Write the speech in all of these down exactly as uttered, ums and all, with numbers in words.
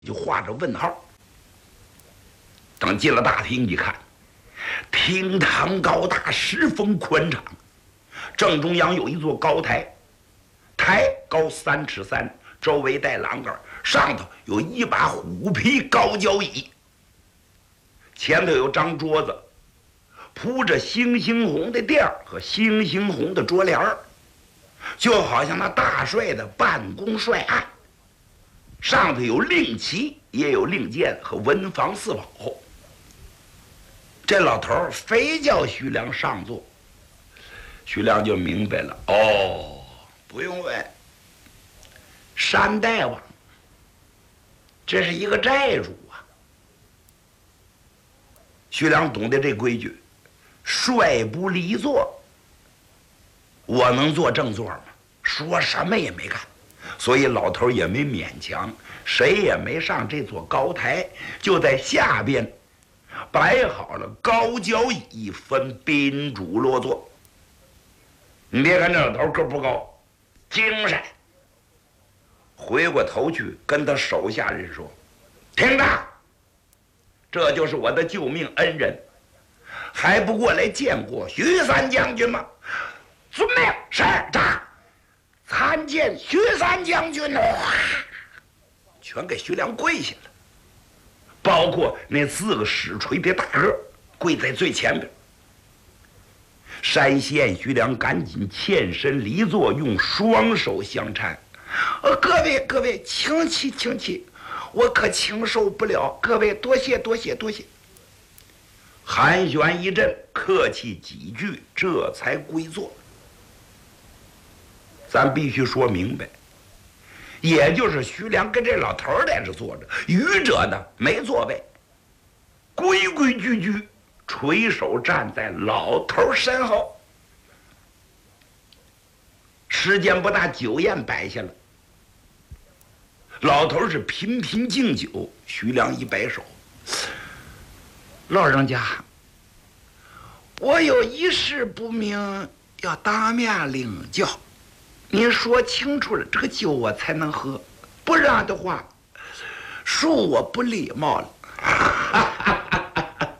就画着问号。等进了大厅一看，厅堂高大，十分宽敞，正中央有一座高台，台高三尺三，周围带栏杆，上头有一把虎皮高脚椅，前头有张桌子，铺着猩猩红的垫儿和猩猩红的桌帘儿，就好像那大帅的办公帅案。上头有令旗，也有令箭和文房四宝。这老头儿非叫徐良上座，徐良就明白了。哦，不用问，山大王，这是一个债主啊。徐良懂得这规矩，帅不离座。我能坐正座吗？说什么也没干。所以老头也没勉强，谁也没上这座高台，就在下边摆好了高脚椅，分宾主落座。你别看这老头个不高，精神。回过头去跟他手下人说：“听着，这就是我的救命恩人，还不过来见过徐三将军吗？”遵命，是长。参见徐三将军哦！全给徐良跪下了，包括那四个使锤的大个跪在最前边。山县徐良赶紧欠身离座，用双手相搀。呃，各位各位，请起请起，我可承受不了，各位多谢多谢多谢。寒暄一阵，客气几句，这才归座。咱必须说明白，也就是徐良跟这老头在这坐着，愚者呢没座位，规规矩矩垂手站在老头身后。时间不大，酒宴摆下了，老头是频频敬酒。徐良一摆手：“老人家，我有一事不明，要当面领教。您说清楚了，这个酒我才能喝，不然的话，恕我不礼貌了。”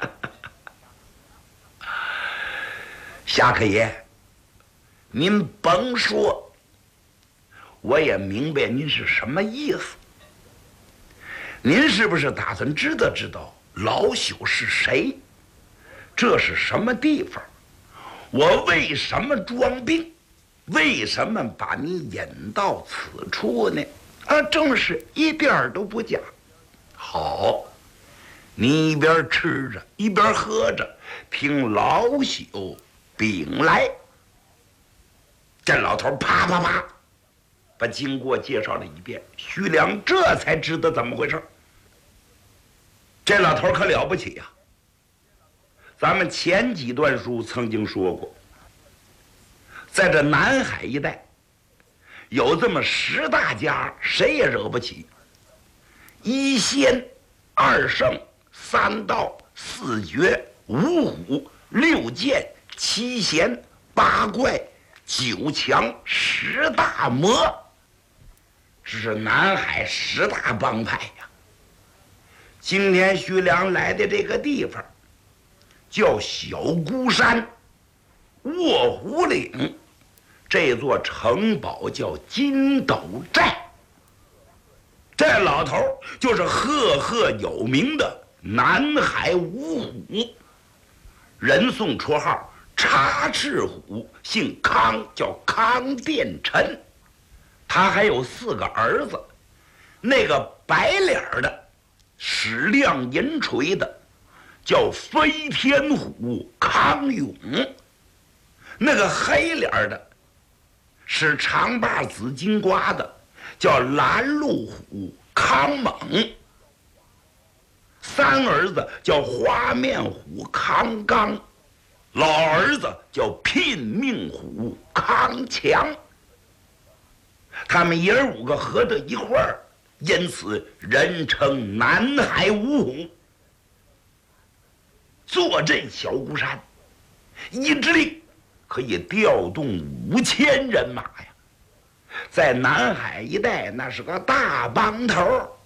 夏客爷，您甭说，我也明白您是什么意思。您是不是打算知道知道老朽是谁？这是什么地方？我为什么装病？为什么把你引到此处呢？啊，正是一点都不假。好，你一边吃着一边喝着，听老朽禀来。这老头啪啪啪把经过介绍了一遍，徐良这才知道怎么回事。这老头可了不起呀！咱们前几段书曾经说过，在这南海一带，有这么十大家，谁也惹不起。一仙、二圣、三道、四绝、五虎、六剑、七贤、八怪、九强、十大魔，这是南海十大帮派呀。今天徐良来的这个地方叫小孤山卧虎岭，这座城堡叫金斗寨。这老头就是赫赫有名的南海五虎，人送绰号插翅虎，姓康，叫康殿臣。他还有四个儿子，那个白脸的使亮银锤的叫飞天虎康永，那个黑脸的使长把紫金瓜的叫拦路虎康猛，三儿子叫花面虎康刚，老儿子叫拼命虎康强。他们爷儿五个合到一块儿，因此人称南海五虎。坐镇小孤山，一支令可以调动五千人马呀，在南海一带那是个大帮头。